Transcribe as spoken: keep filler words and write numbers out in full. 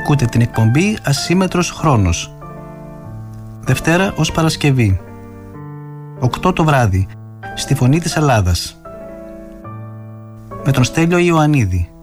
Ακούτε την εκπομπή Ασύμετρος Χρόνος. Δευτέρα ως Παρασκευή, οκτώ το βράδυ, στη Φωνή της Ελλάδας, με τον Στέλιο Ιωαννίδη.